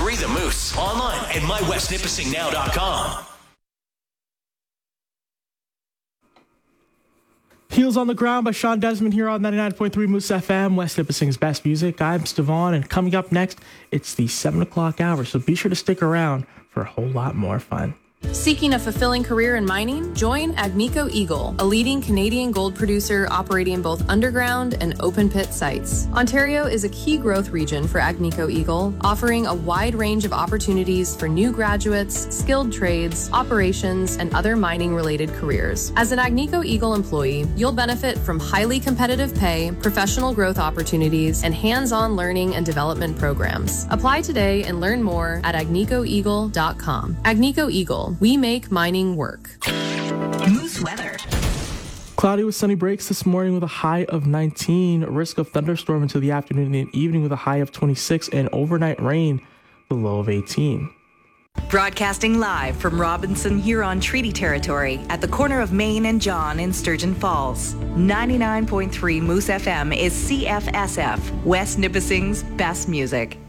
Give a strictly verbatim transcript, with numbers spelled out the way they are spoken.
three The Moose. Online at my west nipissing now dot com. Heels on the Ground by Sean Desmond here on ninety-nine point three Moose F M, West Nipissing's best music. I'm Stevon, and coming up next, it's the seven o'clock hour, so be sure to stick around for a whole lot more fun. Seeking a fulfilling career in mining? Join Agnico Eagle, a leading Canadian gold producer operating both underground and open pit sites. Ontario is a key growth region for Agnico Eagle, offering a wide range of opportunities for new graduates, skilled trades, operations, and other mining-related careers. As an Agnico Eagle employee, you'll benefit from highly competitive pay, professional growth opportunities, and hands-on learning and development programs. Apply today and learn more at agnico eagle dot com. Agnico Eagle. We make mining work. Moose weather. Cloudy with sunny breaks this morning with a high of nineteen. Risk of thunderstorm until the afternoon and evening with a high of twenty-six. And overnight rain with a low of eighteen. Broadcasting live from Robinson Huron Treaty Territory at the corner of Main and John in Sturgeon Falls. ninety-nine point three Moose F M is C F S F, West Nipissing's best music.